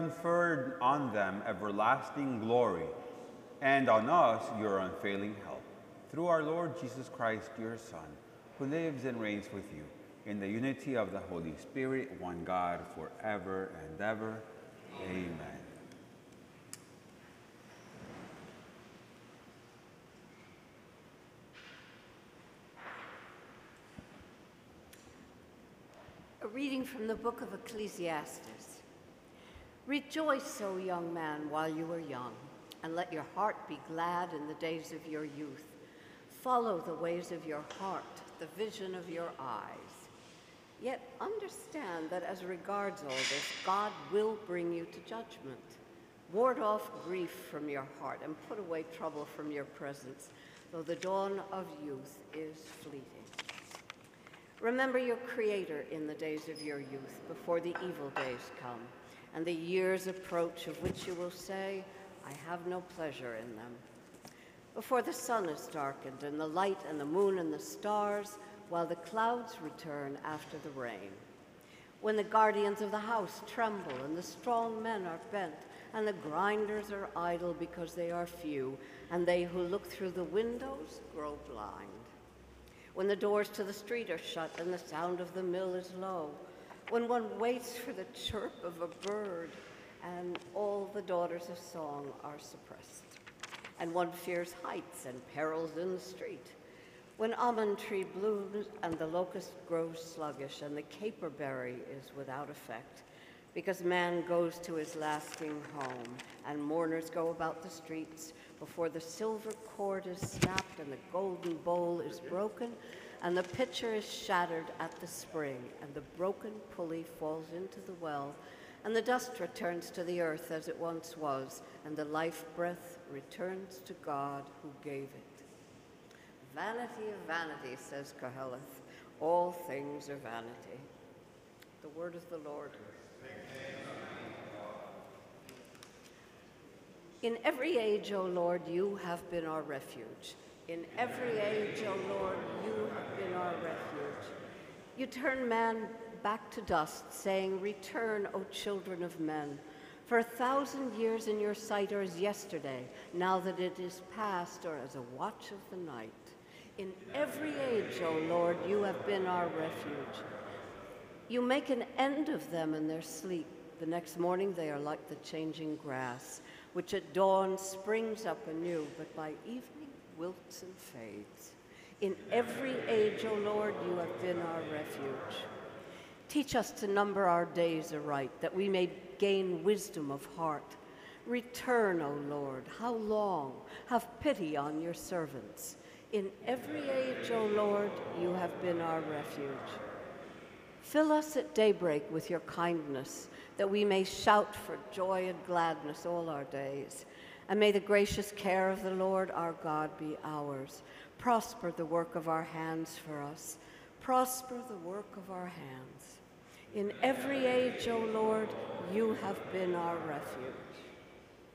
conferred on them everlasting glory, and on us your unfailing help. Through our Lord Jesus Christ, your Son, who lives and reigns with you, in the unity of the Holy Spirit, one God, forever and ever. Amen. A reading from the book of Ecclesiastes. Rejoice, O young man, while you are young, and let your heart be glad in the days of your youth. Follow the ways of your heart, the vision of your eyes. Yet understand that as regards all this, God will bring you to judgment. Ward off grief from your heart and put away trouble from your presence, though the dawn of youth is fleeting. Remember your Creator in the days of your youth, before the evil days come, and the years approach of which you will say, I have no pleasure in them. Before the sun is darkened, and the light and the moon and the stars, while the clouds return after the rain. When the guardians of the house tremble, and the strong men are bent, and the grinders are idle because they are few, and they who look through the windows grow blind. When the doors to the street are shut and the sound of the mill is low, when one waits for the chirp of a bird and all the daughters of song are suppressed, and one fears heights and perils in the street, when almond tree blooms and the locust grows sluggish and the caperberry is without effect, because man goes to his lasting home and mourners go about the streets, before the silver cord is snapped and the golden bowl is broken, and the pitcher is shattered at the spring, and the broken pulley falls into the well, and the dust returns to the earth as it once was, and the life breath returns to God who gave it. Vanity of vanity, says Koheleth, all things are vanity. The word of the Lord. In every age, O Lord, you have been our refuge. In every age, O Lord, you have been our refuge. You turn man back to dust, saying, return, O children of men. For 1,000 years in your sight are as yesterday, now that it is past, or as a watch of the night. In every age, O Lord, you have been our refuge. You make an end of them in their sleep. The next morning they are like the changing grass, which at dawn springs up anew, but by evening wilts and fades. In every age, O Lord, you have been our refuge. Teach us to number our days aright, that we may gain wisdom of heart. Return, O Lord, how long? Have pity on your servants. In every age, O Lord, you have been our refuge. Fill us at daybreak with your kindness, that we may shout for joy and gladness all our days. And may the gracious care of the Lord our God be ours. Prosper the work of our hands for us. Prosper the work of our hands. In every age, O Lord, you have been our refuge.